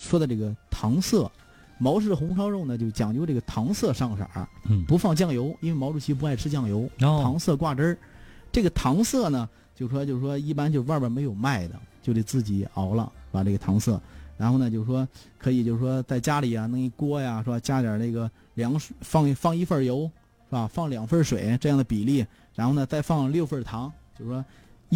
说的这个糖色，毛氏红烧肉呢就讲究这个糖色上色，不放酱油，因为毛主席不爱吃酱油，糖色挂汁儿。这个糖色呢，就是说一般就外边没有卖的，就得自己熬了，把这个糖色。然后呢，就是说可以，就是说在家里啊弄一锅呀，是吧？加点那个凉水，放一份油，是吧？放2份水这样的比例，然后呢再放6份糖，就是说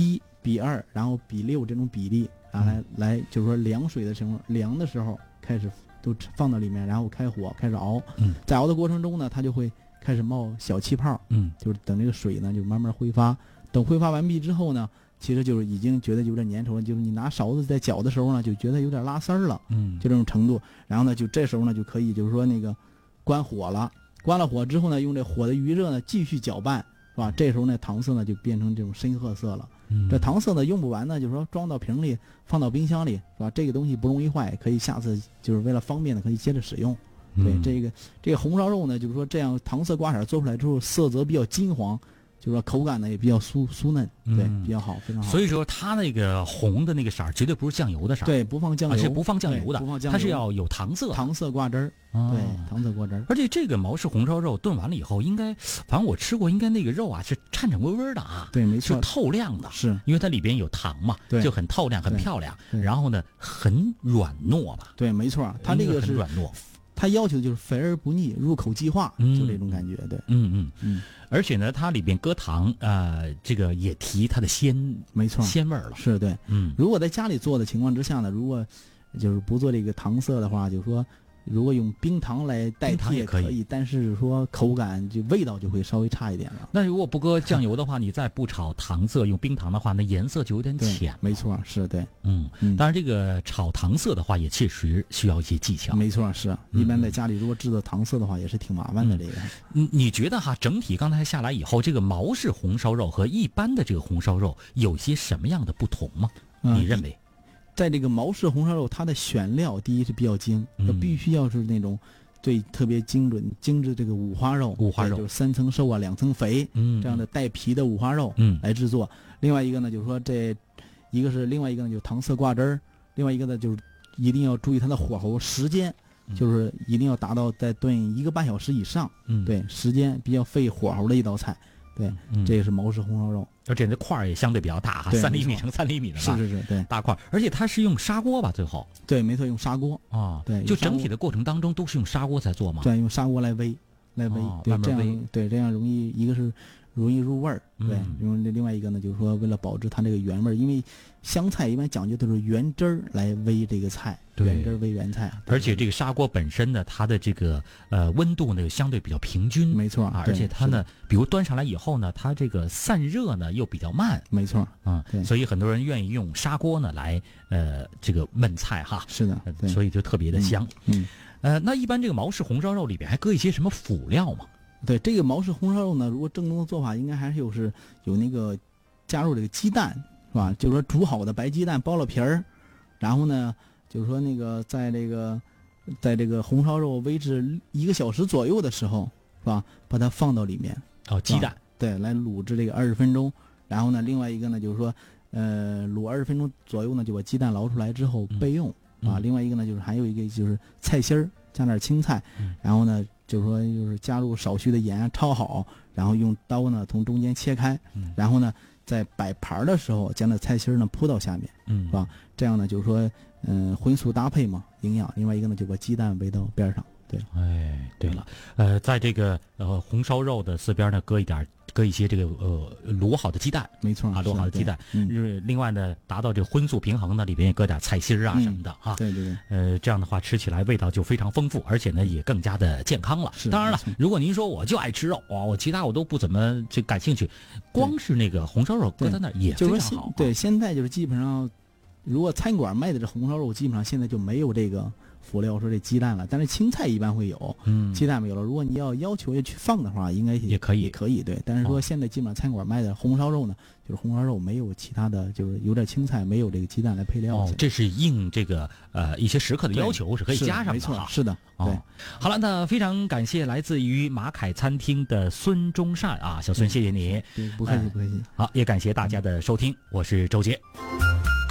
1:2，然后比6这种比例啊，来就是说凉的时候开始都放到里面，然后开火开始熬。在熬的过程中呢，它就会开始冒小气泡。就是等这个水呢就慢慢挥发，等挥发完毕之后呢。其实就是已经觉得有点粘稠了，就是你拿勺子在搅的时候呢，就觉得有点拉丝儿了，就这种程度。然后呢，就这时候呢就可以，就是说那个关火了。关了火之后呢，用这火的余热呢继续搅拌，是吧？这时候呢，糖色呢就变成这种深褐色了。这糖色呢用不完呢，就是说装到瓶里，放到冰箱里，是吧？这个东西不容易坏，可以下次就是为了方便呢，可以接着使用。对，这个红烧肉呢，就是说这样糖色挂色做出来之后，色泽比较金黄。就是说口感呢也比较酥嫩，对，比较好，非常好。 所以说它那个红的那个色绝对不是酱油的色， 对，不放酱油， 是不放酱油的，它是要有糖色挂汁儿，对，糖色挂汁儿。 而且这个毛氏红烧肉炖完了以后，应该，反正我吃过，应该那个肉啊是颤颤巍巍的啊， 对，没错， 是透亮的， 是因为它里边有糖嘛，就很透亮，很漂亮。然后呢，很软糯吧？ 对，没错，它这个是很软糯。 它要求就是肥而不腻，入口即化，就这种感觉，对， 而且呢，它里边搁糖，这个也提它的没错， 鲜味了， 是对，如果在家里做的情况之下呢，如果就是不做这个糖色的话，就是说。如果用冰糖来代替也可以，但是说口感就味道就会稍微差一点了。 那如果不搁酱油的话，你再不炒糖色，用冰糖的话，那颜色就有点浅。 没错，是对。 当然这个炒糖色的话，也确实需要一些技巧。 没错，是一般在家里如果制作糖色的话，也是挺麻烦的。这个， 你觉得哈，整体刚才下来以后，这个毛氏红烧肉和一般的这个红烧肉有些什么样的不同吗？你认为？ 在这个毛氏红烧肉，它的选料第一是比较精，必须要是那种特别精致这个五花肉就是3层瘦啊2层肥，这样的带皮的五花肉来制作。另外一个呢，就是说另外一个呢就是糖色挂汁儿，另外一个呢就是一定要注意它的火候时间，就是一定要达到在炖1个半小时以上，对，时间比较费火候的一道菜。对，这个是毛氏红烧肉， 而且这块儿也相对比较大，3厘米乘3厘米的吧， 是，对， 大块儿，而且它是用砂锅吧，最后， 对，没错，用砂锅啊， 对， 就整体的过程当中都是用砂锅在做嘛， 对，用砂锅来煨，对，这样容易，一个是容易入味儿，对，因为另外一个呢，就是说为了保持它这个原味儿，因为湘菜一般讲究都是原汁儿来煨这个菜，原汁儿煨原菜， 而且这个砂锅本身呢，它的这个温度呢相对比较平均， 没错啊，而且它呢，比如端上来以后呢，它这个散热呢又比较慢， 没错啊，所以很多人愿意用砂锅呢来这个焖菜哈， 是的， 所以就特别的香，那一般这个毛氏红烧肉里边还搁一些什么辅料吗？ 对，这个毛氏红烧肉呢，如果正宗的做法，应该还是有那个加入这个鸡蛋，是吧？就是说煮好的白鸡蛋剥了皮儿，然后呢，就是说那个在这个红烧肉煨制1个小时左右的时候，是吧？把它放到里面。 鸡蛋， 对，来卤制这个20分钟。然后呢，另外一个呢，就是说，卤20分钟左右呢，就把鸡蛋捞出来之后备用啊。另外一个呢，就是还有一个就是菜心儿，加点青菜，然后呢。就是加入少许的盐焯好，然后用刀呢从中间切开，然后呢在摆盘的时候将那菜心呢铺到下面，是吧？这样呢就是说荤素搭配嘛，营养。另外一个呢就把鸡蛋围到边上，对。 对了，在这个红烧肉的四边呢搁一些这个卤好的鸡蛋， 没错啊， 卤好的鸡蛋。另外呢，达到这个荤素平衡呢，里边也搁点菜心啊什么的啊。 对。 这样的话吃起来味道就非常丰富，而且呢也更加的健康了。当然了，如果您说我就爱吃肉我其他我都不怎么去感兴趣，光是那个红烧肉搁在那儿也非常好。 对，现在就是基本上，如果餐馆卖的这红烧肉，基本上现在就没有这个辅料说这鸡蛋了，但是青菜一般会有，鸡蛋没有了。如果你要求要去放的话，应该也可以，对。但是说现在基本上餐馆卖的红烧肉呢，就是红烧肉没有其他的，就是有点青菜，没有这个鸡蛋来配料。 这是应这个一些食客的要求是可以加上的， 没错，是的。对， 好了，那非常感谢来自于马凯餐厅的孙中善啊，小孙，谢谢你。 不客气。 好，也感谢大家的收听，我是周杰。